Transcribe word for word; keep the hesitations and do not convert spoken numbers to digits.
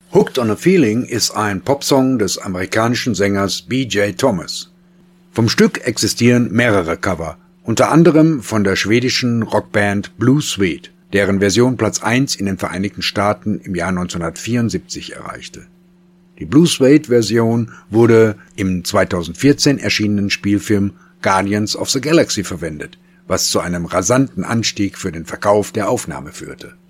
Hooked on a Feeling ist ein Popsong des amerikanischen Sängers B J Thomas. Vom Stück existieren mehrere Cover, unter anderem von der schwedischen Rockband Blue Suede, deren Version Platz eins in den Vereinigten Staaten im Jahr neunzehnhundertvierundsiebzig erreichte. Die Blue Suede-Version wurde im zweitausendvierzehn erschienenen Spielfilm Guardians of the Galaxy verwendet, was zu einem rasanten Anstieg für den Verkauf der Aufnahme führte.